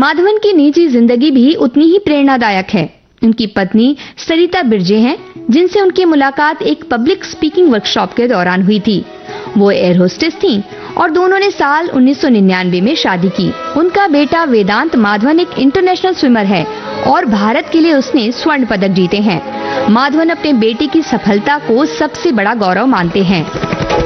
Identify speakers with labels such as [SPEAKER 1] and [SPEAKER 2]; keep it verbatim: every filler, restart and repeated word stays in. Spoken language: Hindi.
[SPEAKER 1] माधवन की निजी जिंदगी भी उतनी ही प्रेरणादायक है। उनकी पत्नी सरिता बिरजे हैं, जिनसे उनकी मुलाकात एक पब्लिक स्पीकिंग वर्कशॉप के दौरान हुई थी। वो एयर होस्टेस थीं और दोनों ने साल उन्नीस सौ निन्यानवे में शादी की। उनका बेटा वेदांत माधवन एक इंटरनेशनल स्विमर है और भारत के लिए उसने स्वर्ण पदक जीते हैं। माधवन अपने बेटे की सफलता को सबसे बड़ा गौरव मानते हैं।